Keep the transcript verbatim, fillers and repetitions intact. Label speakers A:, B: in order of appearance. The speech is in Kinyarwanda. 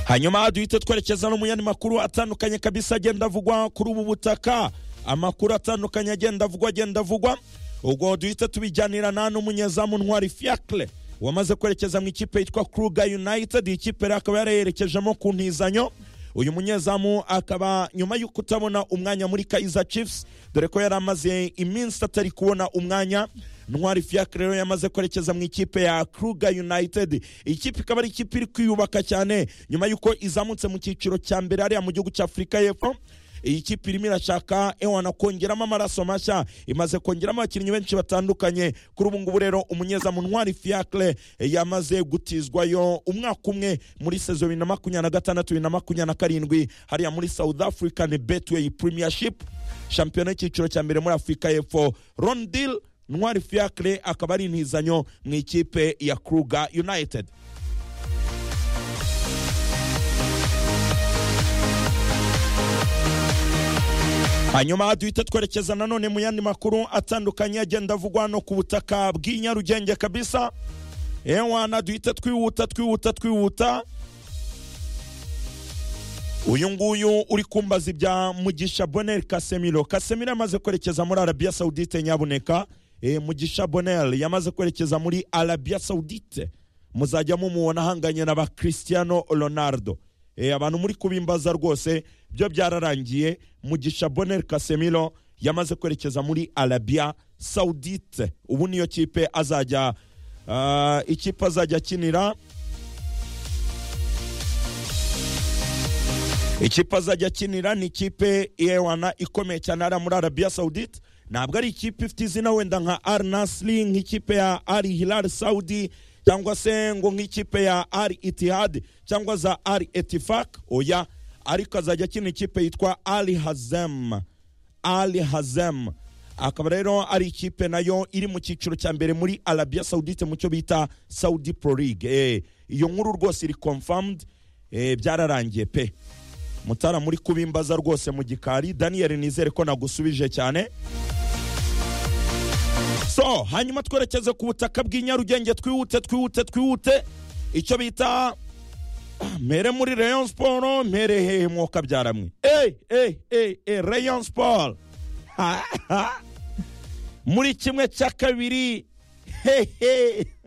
A: hanyuma duhite twerekeza no mu yandi makuru atandukanye kabisa agenda avugwa kuri ubu butaka. Amakuru atandukanye agenda avugwa agenda avugwa ubwo duhite tubijyanirana n'umunyezamu Ntwari Fiacre wamaze kwerekeza mu ikipe yitwa Kruger United. Ikipe akaba yarerekejemo ku ntizanyo. Uyu munyezamu akaba nyuma yo kutabona umwanya muri Kaizer Chiefs dore ko yari amaze iminsi atari kubona umwanya. Ntwari Fiacre rero yamaze kwerekeza mu ikipe ya Kruger United. Ikipe ikaba ari ikipe iri kwiyubaka cyane nyuma yuko izamutse mu cyiciro cya mbere hariya mu gihugu cya Afurika y'Epfo. Iyi kipe irimo irashaka ewana kongeramo amaraso mashya, imaze kongeramo abakinnyi benshi batandukanye. Kuri ubu ngubu rero umunyezamu Ntwari Fiacre yamaze gutizwayo umwaka umwe muri sezo bibiri na makumyabiri na gatandatu bibiri na makumyabiri na karindwi hariya muri South African Betway Premiership, shampiyona y'icyiciro cya mbere muri Afurika y'Epfo. Rondil Ntwari Fiacre akaba ari intizanyo mu ikipe ya Kruger United. Hanyuma duhite twerekeza nanone mu yandi makuru atandukanye agenda avugwa no ku butaka bw'inyarugenge kabisa. Ewana duhite twihuta twihuta twihuta. Uyu nguyu uri kumbaza ibya Mugisha Bonheur Casemiro. Casemiro yamaze kwerekeza muri Arabia Saudite nyabuneka. E, Mugisha Bonheur yamaze kwerekeza muri Arabia Saudite. Muzajya mumubona hanganye na ba Cristiano Ronaldo. E, abantu muri kubimbaza rwose byo byararangiye. Mugisha Bonheur Casemiro yamaze kwerekeza muri Arabia Saudite. Ubu niyo kipe azajya uh, ikipe azajya kinira. Ikipe azajya kinira ni ikipe yewana ikomeye cyane ara muri Arabia Saudite. Ntabwo ari ikipe ifite izina wenda nka Al Nassr, nk'ikipe ya Al Hilal Saudi, cyangwa se ngo nk'ikipe ya Al Ittihad cyangwa za Al Ettifaq. Oya, ariko azajya kina ikipe yitwa Al Hazem. Al Hazem akaba rero ari ikipe nayo iri mu cyiciro cya mbere muri Arabia Saudite mu cyo bita Saudi Pro League. Eh, iyo nkuru rwose iri confirmed, eh, byararangiye pe. Mutara muri kubimbaza rwose mu gikari. Daniel nizere ko nagusubije cyane. So hanyuma twerekeze ku butaka bw'inyarugenge twihute twihute twihute. Icyo bita mere muri Rayon Sport, mere hehe mwoka byaramwe. Eh eh eh eh Rayon Sport muri kimwe cya kabiri. He he